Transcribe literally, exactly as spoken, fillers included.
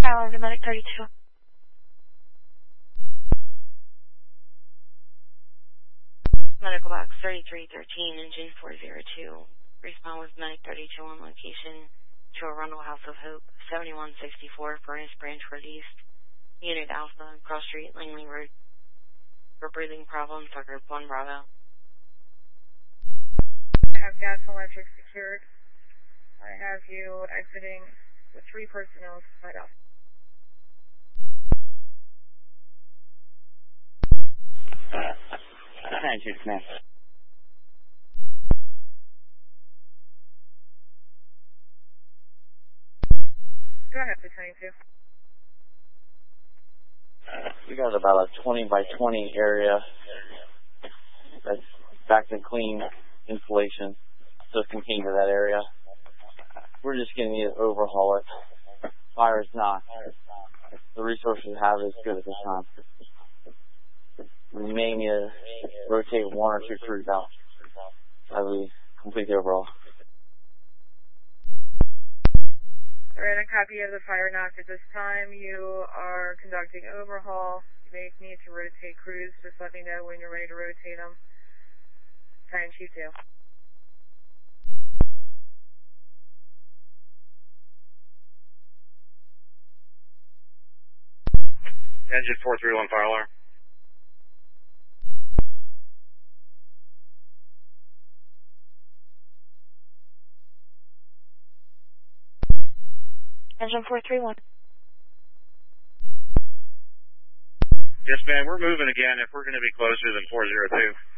Fire to Medic thirty-two. Medical box thirty-three thirteen, engine four zero two. Respond with Medic thirty-two on location to Arundel House of Hope, seventy-one sixty-four, Furnace Branch Road East. Unit Alpha, Cross Street, Langley Road. For breathing problems, for Group one Bravo. I have gas and electric secured. I have you exiting with three personnel inside out. Thank you, Smith. Go ahead, two twenty-two. We got about a twenty by twenty area that's back to clean insulation, so it's contained to that area. We're just going to need to overhaul it. Fire is not. The resources we have is good at this time. We may need to rotate one or two crews out as we complete the overhaul. Alright, a copy of the fire knock. At this time, you are conducting overhaul. You may need to rotate crews. Just let me know when you're ready to rotate them. Fire Chief two. Engine four three one, fire alarm. Engine four three one. Yes, ma'am, we're moving again if we're going to be closer than four zero two.